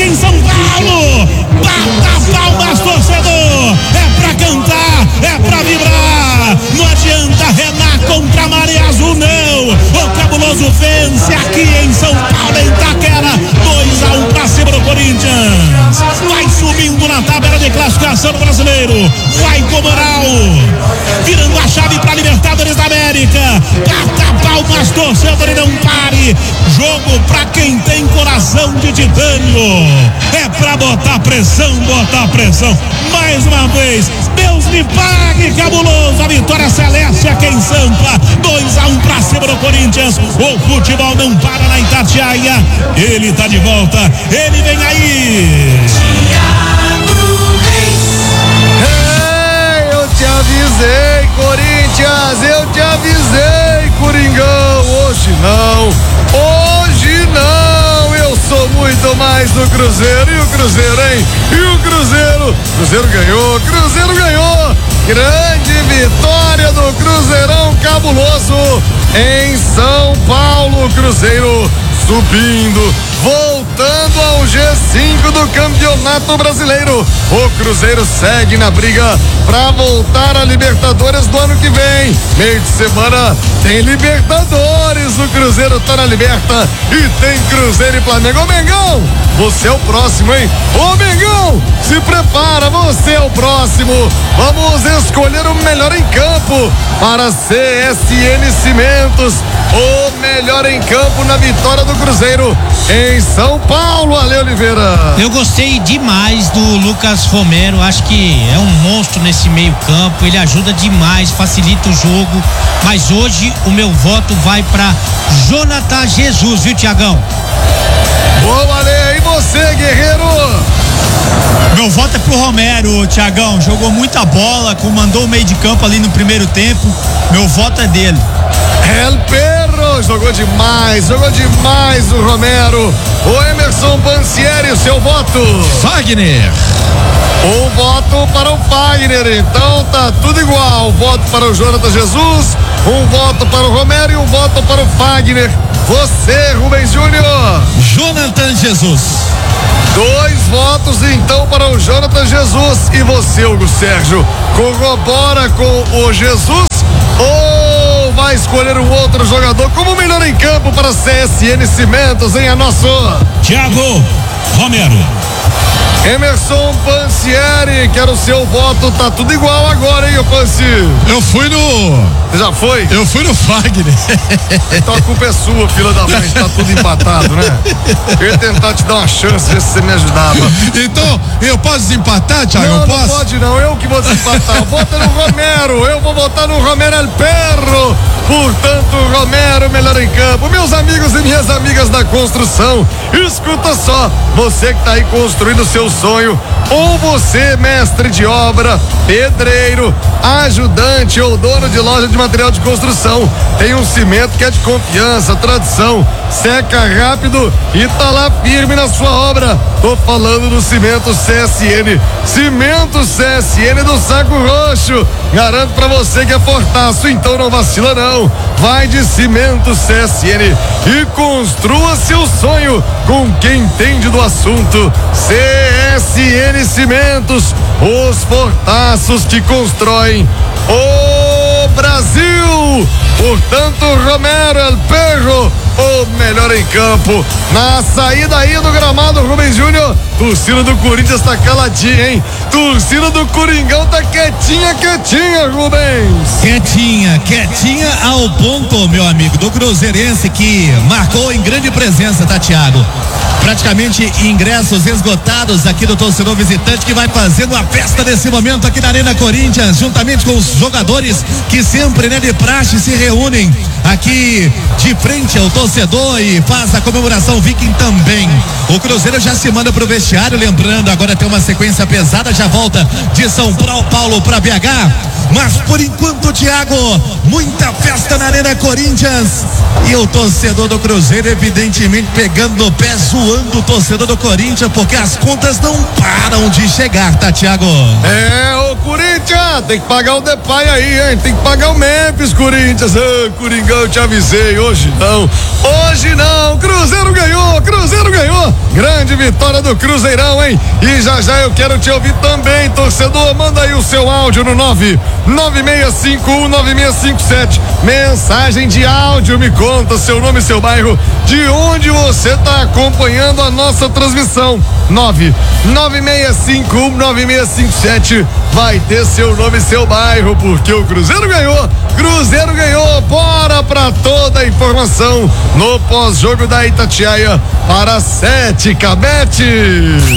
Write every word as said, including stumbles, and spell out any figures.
em São Paulo. Bata palmas, torcedor. É pra cantar, é pra vibrar. Não adianta remar contra a maré azul, não. O Cabuloso vence aqui em São Paulo, em Itaquera. dois a um pra cima do Corinthians. Vai subindo na tabela de classificação do Brasileiro. Vai com moral. Virando a chave pra Libertadores da América. Bata palmas, torcedor, e não pare. Jogo pra quem tem coração de titânio. É pra botar pressão, botar pressão. Mais uma vez, Deus me pague, Cabuloso. A vitória celeste aqui em Sampa. dois a um pra cima do Corinthians. O futebol não para na Itatiaia. Ele tá de volta. Ele vem aí. Ei, eu te avisei, Corinthians. Eu te avisei, Coringão. Hoje não. Hoje não. Eu sou muito mais do Cruzeiro. E o Cruzeiro, hein? E o Cruzeiro? Cruzeiro ganhou. Cruzeiro ganhou. Grande vitória do Cruzeirão Cabuloso em São Paulo. Cruzeiro subindo, voltando ao G cinco do Campeonato Brasileiro. O Cruzeiro segue na briga para voltar a Libertadores do ano que vem. Meio de semana tem Libertadores. O Cruzeiro tá na Liberta e tem Cruzeiro e Flamengo. Ô Mengão, você é o próximo, hein? Ô Mengão, se prepara, você é o próximo. Vamos escolher o melhor em campo para C S N Cimentos. O melhor em campo na vitória do Cruzeiro em São Paulo. Ale Oliveira. Eu gostei demais do Lucas Romero. Acho que é um monstro nesse meio campo. Ele ajuda demais, facilita o jogo. Mas hoje o meu voto vai para Jonathan Jesus, viu, Tiagão? Boa, Ale. E você, Guerreiro? Meu voto é pro Romero, Tiagão. Jogou muita bola, comandou o meio de campo ali no primeiro tempo. Meu voto é dele. El Perro jogou demais, jogou demais o Romero. O Emerson Pansieri, seu voto? Fagner. Um voto para o Fagner, então tá tudo igual. Um voto para o Jonathan Jesus, um voto para o Romero e um voto para o Fagner. Você, Rubens Júnior? Jonathan Jesus. Dois votos então para o Jonathan Jesus. E você, Hugo Sérgio, corrobora com o Jesus ou vai escolher um outro jogador como melhor em campo para C S N Cimentos, hein, Anosso? Thiago Romero. Emerson Pansieri, quero o seu voto, tá tudo igual agora, hein, ô Pansi? Eu fui no... Já foi? Eu fui no Fagner. Então a culpa é sua, filha da mãe, tá tudo empatado, né? Eu ia tentar te dar uma chance, ver se você me ajudava. Então, eu posso desempatar, Thiago? Não, eu não posso? pode não, eu que vou desempatar. Vota no Romero, eu vou votar no Romero El Perro. Portanto, Romero, melhor em campo. Meus amigos e minhas amigas da construção, escuta só, você que tá aí construindo o seu sonho, ou você, mestre de obra, pedreiro, ajudante ou dono de loja de material de construção, tem um cimento que é de confiança, tradição, seca rápido e tá lá firme na sua obra. Tô falando do Cimento C S N. Cimento C S N do Saco Roxo. Garanto pra você que é fortaço, então não vacila não. Vai de Cimento C S N e construa seu sonho com quem entende do assunto. C S N Cimentos, os fortaços que constroem o Brasil. Portanto, Romero El Perro, o melhor em campo. Na saída aí do gramado, Rubens Júnior, torcida do Corinthians tá caladinha, hein? Torcida do Coringão tá quietinha, quietinha, Rubens. Quietinha, quietinha ao ponto, meu amigo, do cruzeirense que marcou em grande presença, tá, Thiago? Praticamente ingressos esgotados aqui do torcedor visitante que vai fazendo a festa nesse momento aqui na Arena Corinthians, juntamente com os jogadores que sempre, né, de praxe se reúnem aqui de frente ao torcedor e faz a comemoração Viking também. O Cruzeiro já se manda pro vestiário, lembrando, agora tem uma sequência pesada, já volta de São Paulo para B H. Mas por enquanto, Thiago, muita festa na Arena Corinthians e o torcedor do Cruzeiro evidentemente pegando no pé, zoando o torcedor do Corinthians, porque as contas não param de chegar, tá, Thiago? É, ô Corinthians, tem que pagar o Depay aí, hein? Tem que pagar o Memphis, Corinthians. Ô, Coringão, eu te avisei, hoje não. Hoje não, Cruzeiro ganhou, Cruzeiro ganhou. Grande vitória do Cruzeirão, hein? E já já eu quero te ouvir também, torcedor. Manda aí o seu áudio no nove nove seis cinco um nove seis cinco sete. Mensagem de áudio, me conta seu nome e seu bairro, de onde você está acompanhando a nossa transmissão. nove nove seis cinco um nove seis cinco sete. Vai ter seu nome e seu bairro, porque o Cruzeiro ganhou, Cruzeiro ganhou. Bora pra toda a informação no pós-jogo da Itatiaia para Sete Cabete.